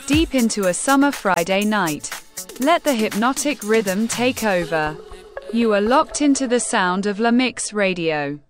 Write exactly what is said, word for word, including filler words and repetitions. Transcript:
deep into a summer Friday night. Let the hypnotic rhythm take over. You are locked into the sound of La Mix Radio.